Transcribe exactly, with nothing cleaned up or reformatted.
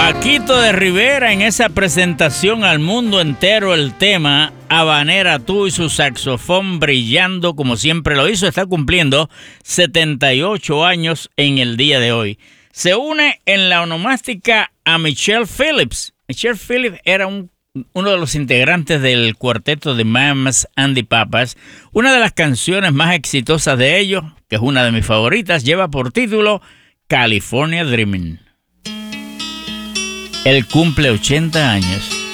Paquito de Rivera en esa presentación al mundo entero, el tema Habanera Tú, y su saxofón brillando como siempre lo hizo. Está cumpliendo setenta y ocho años en el día de hoy. Se une en la onomástica a Michelle Phillips. Michelle Phillips era un, uno de los integrantes del cuarteto de Mamas and the Papas. Una de las canciones más exitosas de ellos, que es una de mis favoritas, lleva por título California Dreaming. Él cumple ochenta años.